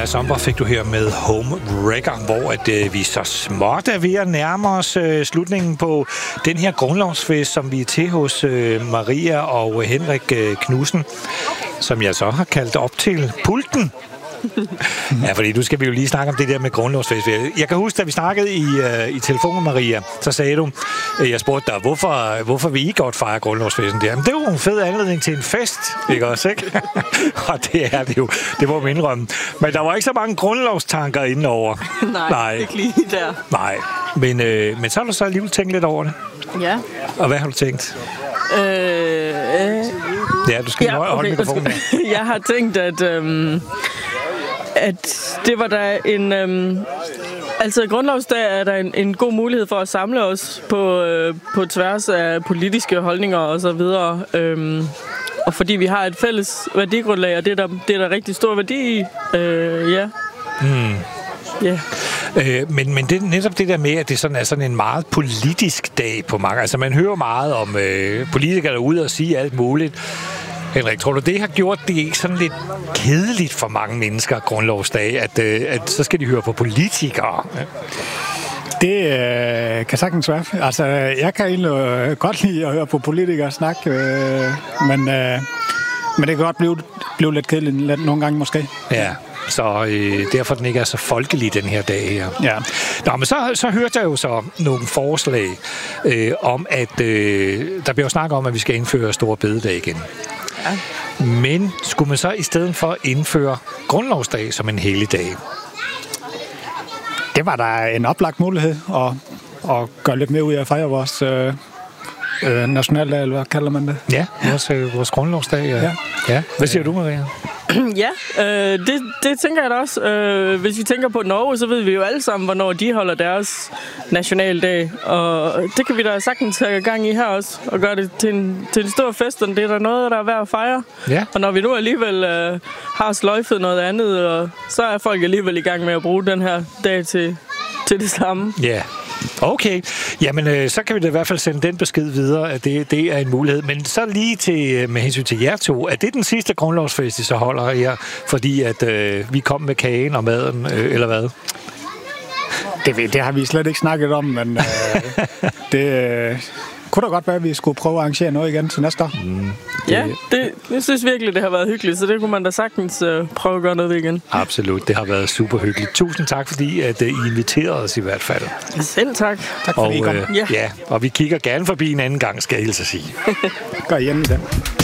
Sommer fik du her med Home Wrecker, hvor vi så småt er ved at nærme os slutningen på den her grundlovsfest, som vi er til hos Maria og Henrik Knudsen, som jeg så har kaldt op til pulten. Ja, fordi nu skal vi jo lige snakke om det der med grundlovsfest. Jeg kan huske, da vi snakkede i telefonen, Maria, så sagde du, jeg spurgte dig, hvorfor vi ikke godt fejre grundlovsfesten der? Men det er jo en fed anledning til en fest, ikke også, ikke? Og det er det jo, det må man indrømme. Men der var ikke så mange grundlovstanker indenover. Nej, ikke lige der. Nej, men så har du så alligevel tænkt lidt over det. Ja. Og hvad har du tænkt? Ja, du skal holde mikrofonen. Jeg har tænkt, at det var der en... altså, grundlovsdag er der en god mulighed for at samle os på tværs af politiske holdninger og så videre. Og fordi vi har et fælles værdigrundlag, og det er der rigtig stor værdi i. Ja. Yeah. Men det er netop det der med, at det sådan er sådan en meget politisk dag på mange. Altså man hører meget om politikere derude og sige alt muligt. Henrik, tror du, det har gjort det ikke sådan lidt kedeligt for mange mennesker, grundlovsdag, at så skal de høre på politikere? Det kan sagtens være. Altså, jeg kan egentlig godt lide at høre på politikere snakke, men det kan godt blive lidt kedeligt nogle gange måske. Ja. Så derfor den ikke er så folkelig den her dag her. Ja. Nå, men så hørte jeg jo så nogle forslag om, at der bliver jo snakket om, at vi skal indføre store bededag igen. Ja. Men skulle man så i stedet for indføre grundlovsdag som en helligdag? Det var der en oplagt mulighed at gøre lidt mere ud af at fejre vores nationaldag, eller hvad kalder man det? Ja, vores grundlovsdag. Ja. Hvad siger du, Maria? Ja, det tænker jeg da også. Hvis vi tænker på Norge, så ved vi jo alle sammen, hvornår de holder deres nationaldag. Og det kan vi da sagtens have gang i her også, og gøre det til en stor fest, og det er der noget, der er værd at fejre. Ja. Og når vi nu alligevel har sløjfet noget andet, og så er folk alligevel i gang med at bruge den her dag til det samme. Ja. Okay, jamen så kan vi da i hvert fald sende den besked videre, at det er en mulighed. Men så lige med hensyn til jer to, er det den sidste grundlovsfest, I så holder her, fordi at vi kom med kagen og maden, eller hvad? Det har vi slet ikke snakket om, men det kunne da godt være, at vi skulle prøve at arrangere noget igen til næste år. Ja, jeg synes virkelig, det har været hyggeligt, så det kunne man da sagtens prøve at gøre noget ved igen. Absolut, det har været super hyggeligt. Tusind tak, fordi at I inviterede os i hvert fald. Selv tak. Tak fordi I kom. Ja, og vi kigger gerne forbi en anden gang, skal jeg hilse at sige. Gør I endelig det.